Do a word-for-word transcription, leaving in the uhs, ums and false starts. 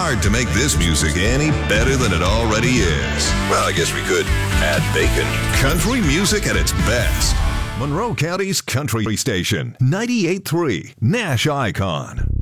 hard to make this music any better than it already is. Well, I guess we could add bacon. Country music at its best. Monroe County's country station, ninety-eight point three Nash Icon.